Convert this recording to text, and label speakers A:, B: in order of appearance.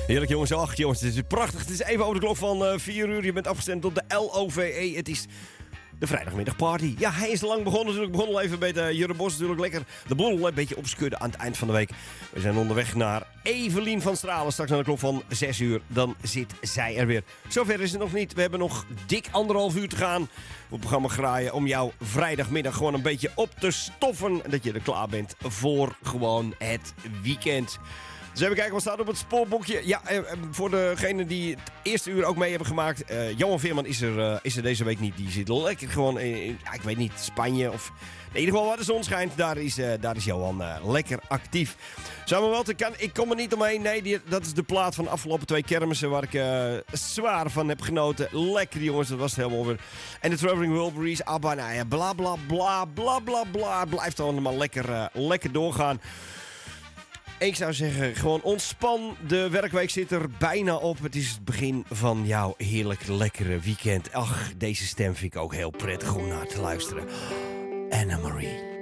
A: Heerlijk jongens, ach jongens, het is prachtig. Het is even over de klok van 4 uur. Je bent afgestemd op de LOVE. Het is de vrijdagmiddagparty. Ja, hij is lang begonnen natuurlijk. Begon al even bij de Jurre Bos natuurlijk lekker de boel een beetje opschudden aan het eind van de week. We zijn onderweg naar Evelien van Stralen. Straks naar de klok van 6 uur. Dan zit zij er weer. Zover is het nog niet. We hebben nog dik 1,5 uur te gaan op het programma Graaien. Om jouw vrijdagmiddag gewoon een beetje op te stoffen. En dat je er klaar bent voor gewoon het weekend. Dus even kijken wat staat op het spoorboekje. Ja, voor degenen die het eerste uur ook mee hebben gemaakt. Johan Veerman is er deze week niet. Die zit lekker gewoon in, ik weet niet, Spanje of... In ieder geval waar de zon schijnt, daar is Johan lekker actief. Samuel, ik kom er niet omheen. Nee, dat is de plaat van de afgelopen 2 kermissen waar ik zwaar van heb genoten. Lekker jongens, dat was het helemaal weer. En de Traveling Wilburys, ABBA, nou ja, bla bla bla bla bla bla. Blijft allemaal lekker doorgaan. Ik zou zeggen, gewoon ontspan. De werkweek zit er bijna op. Het is het begin van jouw heerlijk lekkere weekend. Ach, deze stem vind ik ook heel prettig om naar te luisteren. Anna Marie.